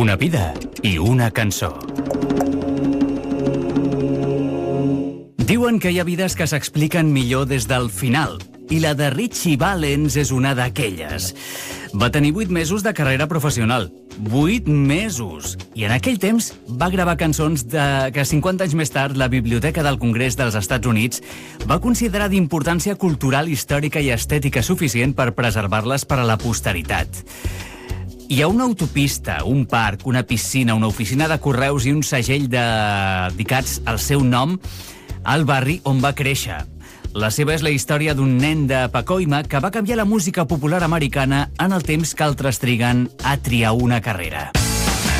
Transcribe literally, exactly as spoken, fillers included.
Una vida i una cançó. Diuen que hi ha vides que s'expliquen millor des del final, i la de Ritchie Valens és una d'aquelles. Va tenir vuit mesos de carrera professional. Vuit mesos! I en aquell temps va gravar cançons de... que cinquanta anys més tard la Biblioteca del Congrés dels Estats Units va considerar d'importància cultural, històrica i estètica suficient per preservar-les per a la posteritat. Hi ha una autopista, un parc, una piscina, una oficina de correus i un segell dedicats al seu nom al barri on va créixer. La seva és la història d'un nen de Pacoima que va canviar la música popular americana en el temps que altres triguen a triar una carrera.